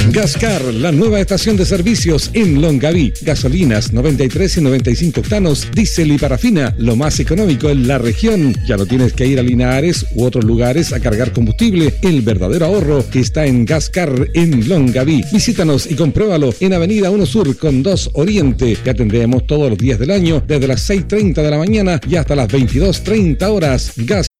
Gascar, la nueva estación de servicios en Longaví. Gasolinas 93 y 95 octanos, diésel y parafina, lo más económico en la región. Ya no tienes que ir a Linares u otros lugares a cargar combustible. El verdadero ahorro está en Gascar en Longaví. Visítanos y compruébalo en Avenida 1 Sur con 2 Oriente. Te atendemos todos los días del año desde las 6:30 de la mañana y hasta las 22:30 horas. Gascar